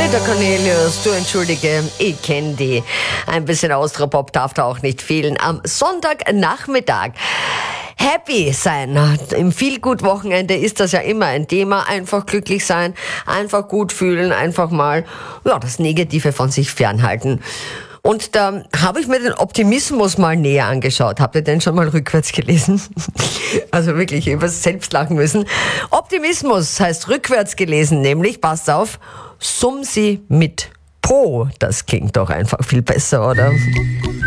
Der Cornelius, du entschuldige, ich kenn die. Ein bisschen Austropop darf da auch nicht fehlen. Am Sonntagnachmittag. Happy sein. Im Feelgood-Wochenende ist das ja immer ein Thema. Einfach glücklich sein, einfach gut fühlen, einfach mal das Negative von sich fernhalten. Und da habe ich mir den Optimismus mal näher angeschaut. Habt ihr den schon mal rückwärts gelesen? Also wirklich über selbst lachen müssen. Optimismus heißt rückwärts gelesen, nämlich, passt auf, Sumsi mit Po. Das klingt doch einfach viel besser, oder?